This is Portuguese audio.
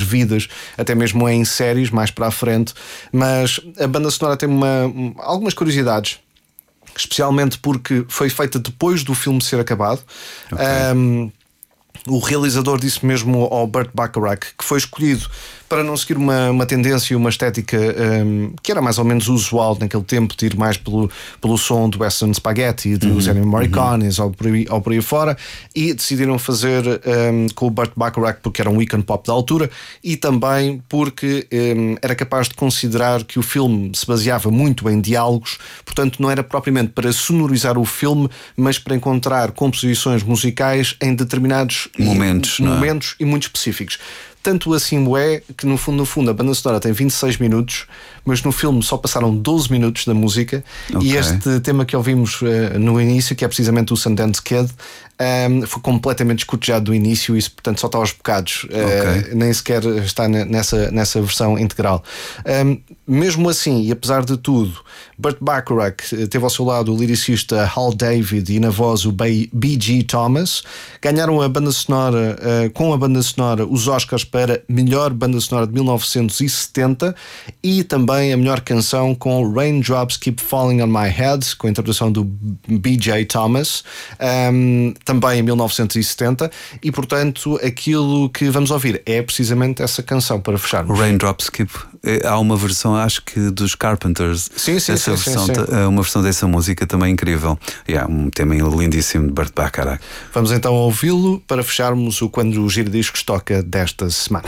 vidas, até mesmo em séries mais para a frente. Mas a banda sonora tem algumas curiosidades, especialmente porque foi feita depois do filme ser acabado. Okay. O realizador disse mesmo ao Burt Bacharach que foi escolhido para não seguir uma tendência e uma estética que era mais ou menos usual naquele tempo, de ir mais pelo som do Western Spaghetti, dos Ennio Morricones ou por aí fora, e decidiram fazer com o Burt Bacharach porque era um icon pop da altura, e também porque era capaz de considerar que o filme se baseava muito em diálogos, portanto não era propriamente para sonorizar o filme, mas para encontrar composições musicais em determinados momentos e muito específicos. Tanto assim é que no fundo a banda sonora tem 26 minutos, mas no filme só passaram 12 minutos da música. E este tema que ouvimos no início, que é precisamente o Sundance Kid, foi completamente escutejado do início, isso portanto só está aos bocados, nem sequer está nessa versão integral. Mesmo assim, e apesar de tudo, Burt Bacharach teve ao seu lado o lyricista Hal David e na voz o B.G. Thomas. Ganharam com a banda sonora os Oscars para melhor banda sonora de 1970 e também a melhor canção com Raindrops Keep Falling on My Head, com a interpretação do B.J. Thomas, também em 1970, e portanto aquilo que vamos ouvir é precisamente essa canção para fecharmos. Raindrops Keep. Há uma versão, acho que dos Carpenters. Sim. Uma versão dessa música também incrível. Um tema lindíssimo de Burt Bacharach. Vamos então ouvi-lo para fecharmos o Quando o Giradiscos toca desta semana.